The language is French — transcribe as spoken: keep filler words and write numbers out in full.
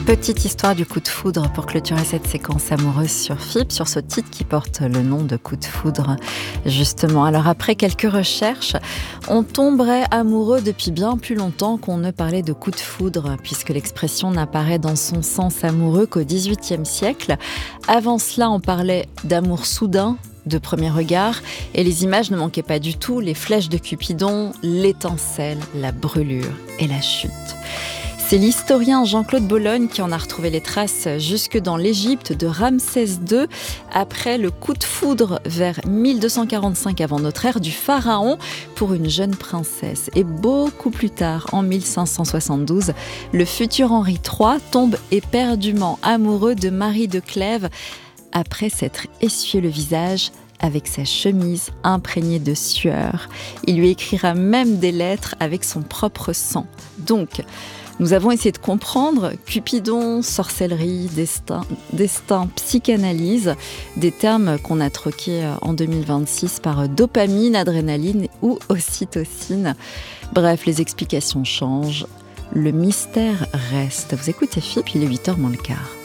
Petite histoire du coup de foudre pour clôturer cette séquence amoureuse sur F I P, sur ce titre qui porte le nom de Coup de foudre. Justement, alors après quelques recherches, on tomberait amoureux depuis bien plus longtemps qu'on ne parlait de coup de foudre, puisque l'expression n'apparaît dans son sens amoureux qu'au dix-huitième siècle. Avant cela, on parlait d'amour soudain, de premier regard, et les images ne manquaient pas du tout, les flèches de Cupidon, l'étincelle, la brûlure et la chute. C'est l'historien Jean-Claude Bologne qui en a retrouvé les traces jusque dans l'Égypte de Ramsès deux, après le coup de foudre vers mille deux cent quarante-cinq avant notre ère du pharaon pour une jeune princesse. Et beaucoup plus tard, en mille cinq cent soixante-douze, le futur Henri trois tombe éperdument amoureux de Marie de Clèves après s'être essuyé le visage avec sa chemise imprégnée de sueur. Il lui écrira même des lettres avec son propre sang. Donc, nous avons essayé de comprendre Cupidon, sorcellerie, destin, destin, psychanalyse, des termes qu'on a troqués en deux mille vingt-six par dopamine, adrénaline ou ocytocine. Bref, les explications changent, le mystère reste. Vous écoutez F I P, il est huit heures moins le quart.